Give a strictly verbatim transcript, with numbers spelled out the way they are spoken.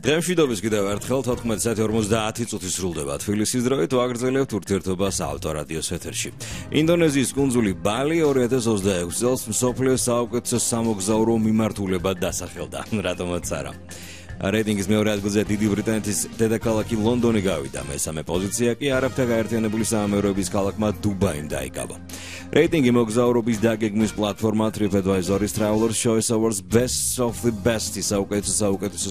დღემშვიდობის კიდევ ერთხელ თოთხმეტი საათი ორმოცდაათი წუთი სრულდება თბილისის დროით ვაგრძელებთ ურთიერთობას ავტორადიოს ეთერში. ინდონეზიის კუნძული ბალი ორი ათას ოცდაექვსი წელს მსოფლიოს საუკეთესო სამოგზაურო მიმართულებად დასახელდა. რატომაც არა. რეიტინგის მეორე ადგილზე დიდი ბრიტანეთის დედაქალაქი ლონდონი გავიდა. მესამე პოზიცია კი არაბთა გაერთიანებული საამიროების ქალაქმა დუბაიმ დაიკავა. რეიტინგი მოგზაურობის დაგეგმვის პლატფორმა TripAdvisor-ის Travelers Choice Awards Best of the Best-ის საუკეთესო საუკეთესო